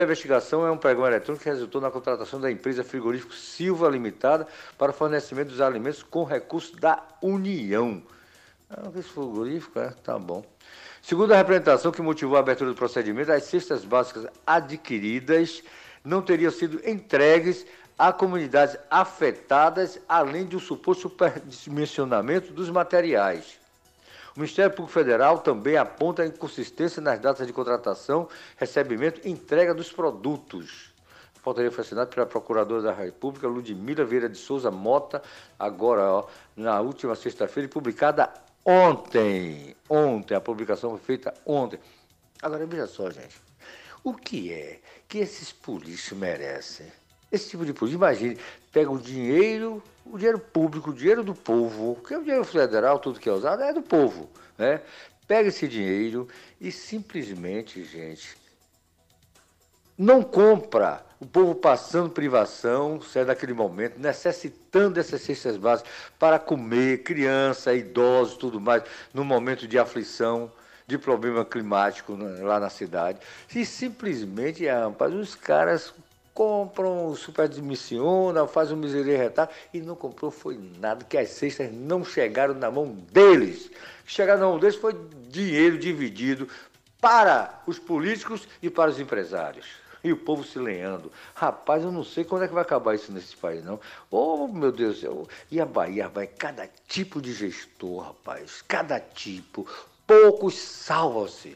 A investigação é um pregão eletrônico que resultou na contratação da empresa frigorífico Silva Limitada para o fornecimento dos alimentos com recursos da União. Esse frigorífico, tá bom. Segundo a representação que motivou a abertura do procedimento, as cestas básicas adquiridas não teriam sido entregues a comunidades afetadas, além de um suposto superdimensionamento dos materiais. O Ministério Público Federal também aponta a inconsistência nas datas de contratação, recebimento e entrega dos produtos. A portaria foi assinada pela Procuradora da República, Ludmila Vieira de Souza Mota, agora, na última sexta-feira, e publicada ontem. A publicação foi feita ontem. Agora, veja só, gente, o que é que esses políticos merecem? Esse tipo de político, imagine, pega o dinheiro público, o dinheiro do povo, que é o dinheiro federal, tudo que é usado é do povo, né? Pega esse dinheiro e simplesmente, gente, não compra. O povo passando privação, certo, naquele momento, necessitando dessas cestas básicas para comer, criança, idosos, tudo mais, no momento de aflição, de problema climático lá na cidade. E simplesmente, rapaz, os caras compram, superdimensionam, fazem um miserável retalho e não comprou foi nada, que as cestas não chegaram na mão deles. Chegaram na mão deles foi dinheiro dividido para os políticos e para os empresários. E o povo se lenhando. Rapaz, eu não sei quando é que vai acabar isso nesse país, não. Oh, meu Deus do céu. E a Bahia, vai, cada tipo de gestor, rapaz, cada tipo. Poucos salvam-se.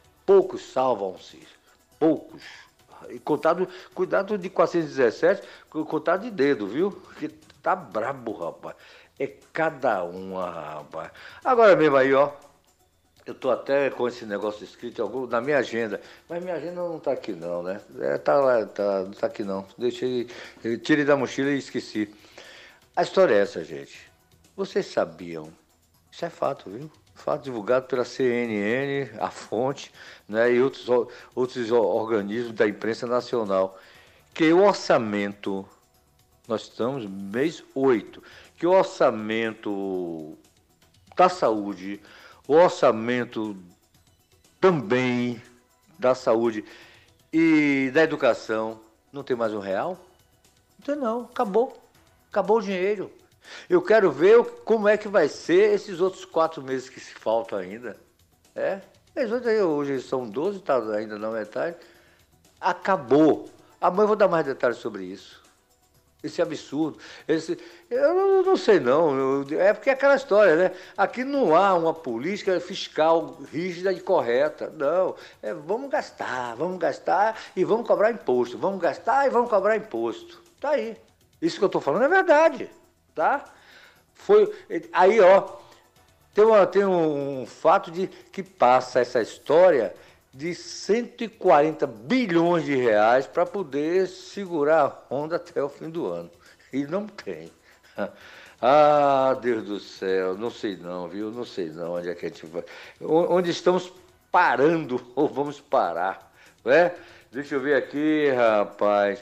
Poucos. E cuidado de 417, contado de dedo, viu? Que tá brabo, rapaz. É cada uma, rapaz. Agora mesmo aí, ó. Eu tô até com esse negócio escrito na minha agenda. Mas minha agenda não tá aqui não, né? Tá lá, não tá aqui não. Tirei da mochila e esqueci. A história é essa, gente. Vocês sabiam? Isso é fato, viu? Fato divulgado pela CNN, a fonte, né, e outros organismos da imprensa nacional, que o orçamento, nós estamos no mês 8, que o orçamento da saúde, o orçamento também da saúde e da educação, não tem mais R$ 1? Não tem não, acabou o dinheiro. Eu quero ver como é que vai ser esses outros 4 meses que se faltam ainda. Hoje são 12, tá ainda na metade. Acabou. Amanhã eu vou dar mais detalhes sobre isso. Esse absurdo. Eu não sei não. É porque é aquela história, né? Aqui não há uma política fiscal rígida e correta. Não. Vamos gastar e vamos cobrar imposto. Vamos gastar e vamos cobrar imposto. Tá aí. Isso que eu estou falando é verdade. Tá? Aí, ó, tem um fato de que passa essa história de 140 bilhões de reais para poder segurar a onda até o fim do ano. E não tem. Ah, Deus do céu, não sei não, viu? Não sei não onde é que a gente vai. Onde estamos parando ou vamos parar, né? Deixa eu ver aqui, rapaz.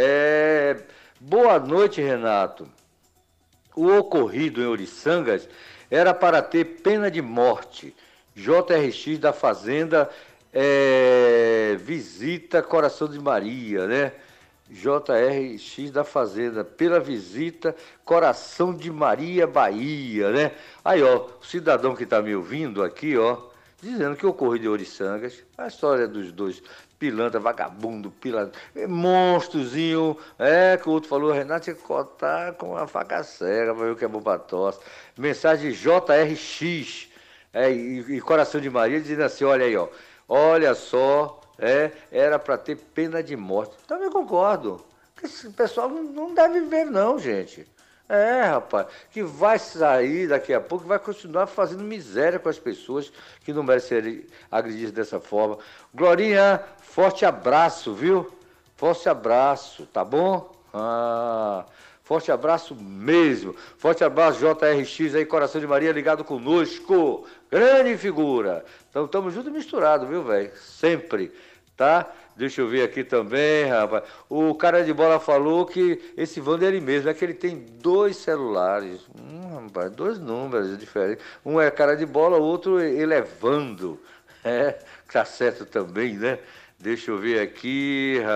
Boa noite, Renato. O ocorrido em Oriçangas era para ter pena de morte. JRX da Fazenda visita Coração de Maria, né? JRX da Fazenda, pela visita Coração de Maria, Bahia, né? Aí, ó, o cidadão que está me ouvindo aqui, ó, dizendo que ocorreu de Oriçangas, a história dos dois pilantra, vagabundo, pilantra, monstrozinho, que o outro falou, Renato tinha que cortar com a faca cega, para ver o que é bom para tosse. Mensagem JRX, e Coração de Maria, dizendo assim, olha aí, ó, olha só, era para ter pena de morte. Também concordo, esse pessoal não deve ver não, gente. Rapaz, que vai sair daqui a pouco e vai continuar fazendo miséria com as pessoas que não merecem ser agredidas dessa forma. Glorinha, forte abraço, viu? Forte abraço, tá bom? Forte abraço mesmo. Forte abraço, JRX aí, Coração de Maria, ligado conosco. Grande figura. Então, estamos juntos e misturados, viu, velho? Sempre, tá? Deixa eu ver aqui também, rapaz. O cara de bola falou que esse Wander é ele mesmo, é que ele tem 2 celulares. Rapaz, 2 números diferentes. Um é cara de bola, o outro ele é Vando. Tá certo também, né? Deixa eu ver aqui.